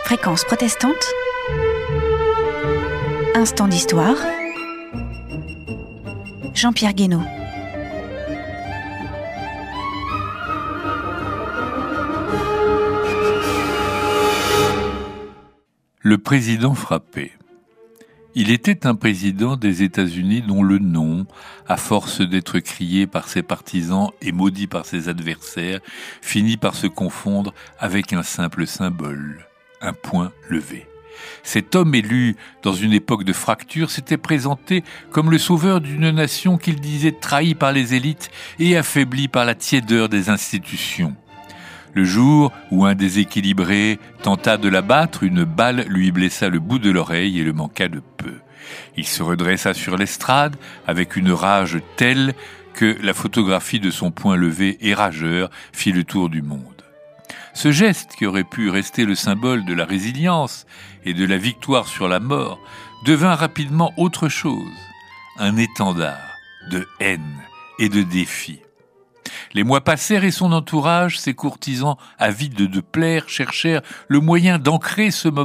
Fréquence protestante, instant d'histoire, Jean-Pierre Guénaud. Le président frappé. Il était un président des États-Unis dont le nom, à force d'être crié par ses partisans et maudit par ses adversaires, finit par se confondre avec un simple symbole, un point levé. Cet homme élu dans une époque de fracture s'était présenté comme le sauveur d'une nation qu'il disait trahie par les élites et affaiblie par la tiédeur des institutions. Le jour où un déséquilibré tenta de l'abattre, une balle lui blessa le bout de l'oreille et le manqua de peu. Il se redressa sur l'estrade avec une rage telle que la photographie de son poing levé et rageur fit le tour du monde. Ce geste, qui aurait pu rester le symbole de la résilience et de la victoire sur la mort, devint rapidement autre chose, un étendard de haine et de défi. Les mois passèrent et son entourage, ses courtisans avides de plaire, cherchèrent le moyen d'ancrer ce moment